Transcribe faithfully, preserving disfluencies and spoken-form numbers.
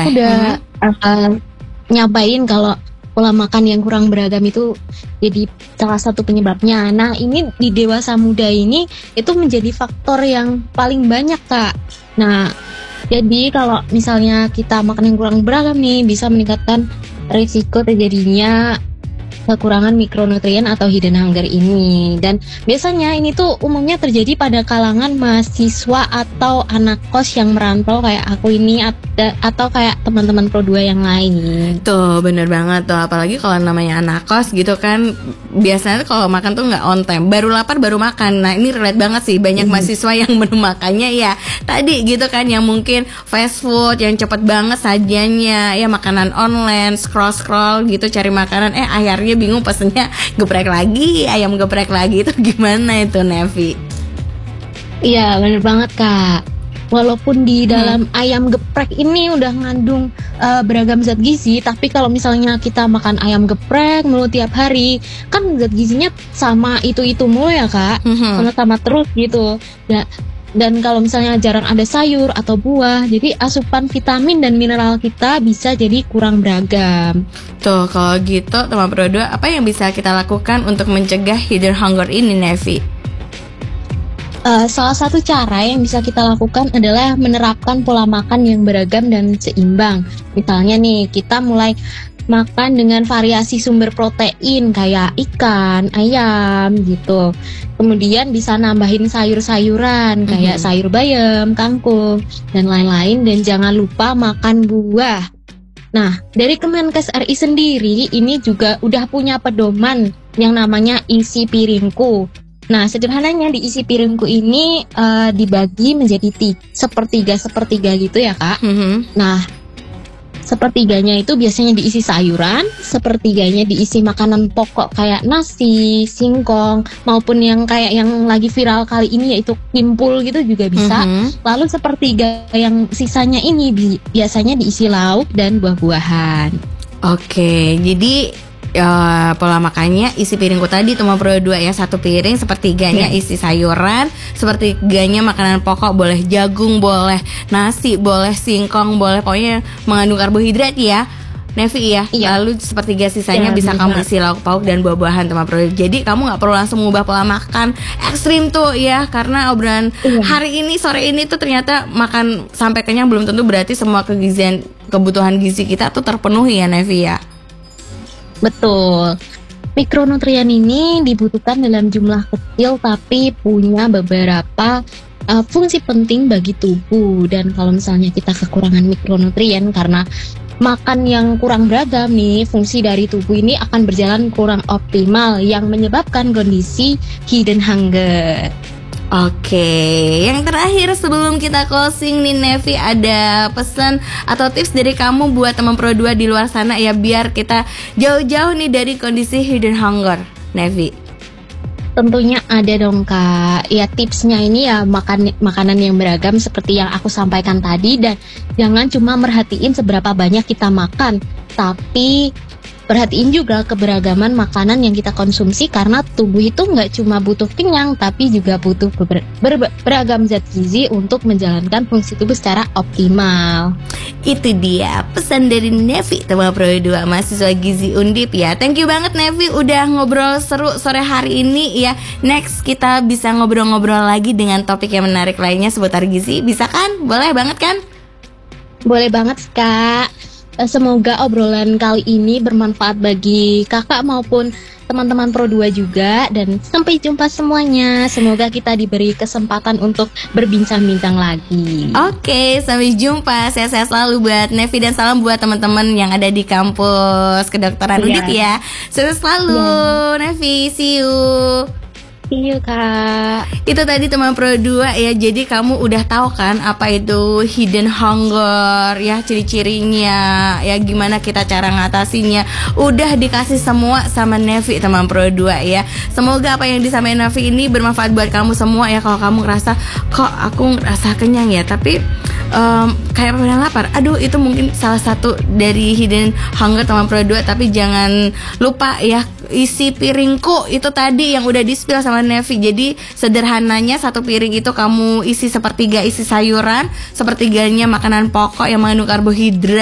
udah hmm. uh, nyabain kalau pola makan yang kurang beragam itu jadi salah satu penyebabnya. Nah, ini di dewasa muda ini itu menjadi faktor yang paling banyak, Kak. Nah, jadi kalau misalnya kita makan yang kurang beragam nih bisa meningkatkan risiko terjadinya kekurangan mikronutrien atau hidden hunger ini. Dan biasanya ini tuh umumnya terjadi pada kalangan mahasiswa atau anak kos yang merantau kayak aku ini at- atau kayak teman-teman Pro dua yang lain. Tuh bener banget tuh, apalagi kalau namanya anak kos gitu kan, biasanya kalau makan tuh nggak on time, baru lapar baru makan. Nah ini relate banget sih, banyak hmm. mahasiswa yang menu makannya ya tadi gitu kan, yang mungkin fast food yang cepet banget sajiannya, ya makanan online, scroll-scroll gitu cari makanan, eh akhirnya bingung pesennya geprek lagi, ayam geprek lagi. Itu gimana itu, Nevi? Iya bener banget, Kak. Walaupun di dalam hmm. ayam geprek ini udah ngandung uh, beragam zat gizi, tapi kalau misalnya kita makan ayam geprek mulu tiap hari, kan zat gizinya sama itu-itu mulu ya, Kak. hmm. Sama-sama terus gitu. Nah, dan kalau misalnya jarang ada sayur atau buah, jadi asupan vitamin dan mineral kita bisa jadi kurang beragam. Tuh kalau gitu teman Pro dua, apa yang bisa kita lakukan untuk mencegah hidden hunger ini, Nevi? Uh, salah satu cara yang bisa kita lakukan adalah menerapkan pola makan yang beragam dan seimbang. Misalnya nih, kita mulai makan dengan variasi sumber protein kayak ikan, ayam gitu. Kemudian bisa nambahin sayur-sayuran kayak mm-hmm. sayur bayam, kangkung, dan lain-lain. Dan jangan lupa makan buah. Nah, dari Kemenkes R I sendiri ini juga udah punya pedoman yang namanya isi piringku. Nah, sederhananya di isi piringku ini uh, dibagi menjadi tiga, sepertiga-sepertiga gitu ya, Kak. Mm-hmm. Nah, sepertiganya itu biasanya diisi sayuran, sepertiganya diisi makanan pokok kayak nasi, singkong, maupun yang kayak yang lagi viral kali ini yaitu kimpul gitu juga bisa. Mm-hmm. Lalu sepertiga yang sisanya ini bi- biasanya diisi lauk dan buah-buahan. Oke, jadi Uh, pola makannya isi piringku tadi teman Pro dua ya, satu piring sepertiganya yeah. isi sayuran, sepertiganya makanan pokok, boleh jagung, boleh nasi, boleh singkong, boleh pokoknya mengandung karbohidrat ya, Nevi ya. Yeah. Lalu sepertiga sisanya yeah, bisa bener. Kamu isi lauk pauk dan buah-buahan teman Pro dua. Jadi kamu nggak perlu langsung mengubah pola makan ekstrim tuh ya, karena obrolan yeah. hari ini sore ini tuh ternyata makan sampai kenyang belum tentu berarti semua kegizian kebutuhan gizi kita tuh terpenuhi ya, Nevi ya. Betul. Mikronutrien ini dibutuhkan dalam jumlah kecil tapi punya beberapa uh, fungsi penting bagi tubuh. Dan kalau misalnya kita kekurangan mikronutrien karena makan yang kurang beragam nih, fungsi dari tubuh ini akan berjalan kurang optimal yang menyebabkan kondisi hidden hunger. Oke, yang terakhir sebelum kita closing nih Nevi, ada pesan atau tips dari kamu buat teman Pro dua di luar sana ya, biar kita jauh-jauh nih dari kondisi hidden hunger, Nevi? Tentunya ada dong, Kak. Ya tipsnya ini ya makan makanan yang beragam seperti yang aku sampaikan tadi, dan jangan cuma merhatiin seberapa banyak kita makan, tapi perhatiin juga keberagaman makanan yang kita konsumsi, karena tubuh itu nggak cuma butuh kenyang tapi juga butuh ber- ber- beragam zat gizi untuk menjalankan fungsi tubuh secara optimal. Itu dia pesan dari Nevi, teman Pro dua mahasiswa gizi Undip ya. Thank you banget Nevi udah ngobrol seru sore hari ini ya. Next kita bisa ngobrol-ngobrol lagi dengan topik yang menarik lainnya seputar gizi, bisa kan? Boleh banget kan? Boleh banget, Kak. Semoga obrolan kali ini bermanfaat bagi kakak maupun teman-teman Pro dua juga. Dan sampai jumpa semuanya. Semoga kita diberi kesempatan untuk berbincang-bincang lagi. Oke, sampai jumpa. Sehat-sehat selalu buat Nevi dan salam buat teman-teman yang ada di kampus kedokteran Undip ya. Sehat selalu yeah. Nevi, see you. Iya, Kak. Itu tadi teman Pro dua ya. Jadi kamu udah tahu kan apa itu hidden hunger ya, ciri-cirinya ya, gimana kita cara ngatasinya. Udah dikasih semua sama Nevi teman Pro dua ya. Semoga apa yang disampaikan Nevi ini bermanfaat buat kamu semua ya. Kalau kamu ngerasa kok aku ngerasa kenyang ya, tapi um, kayak pengen lapar, aduh itu mungkin salah satu dari hidden hunger teman Pro dua. Tapi jangan lupa ya, isi piringku itu tadi yang udah di-spill sama Nevi. Jadi sederhananya satu piring itu kamu isi sepertiga isi sayuran, sepertiganya makanan pokok yang mengandung karbohidrat.